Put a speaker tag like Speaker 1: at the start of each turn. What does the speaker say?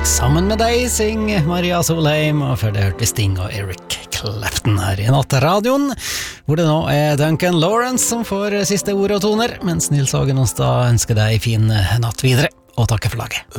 Speaker 1: Sammen med deg synger Maria Solheim, og før det hørte vi Sting og Eric Clapton her i Nattradioen, hvor det nå er Duncan Lawrence som får siste ord og toner, mens Nils Hagen Onsdag ønsker deg fin natt videre, og takker for laget.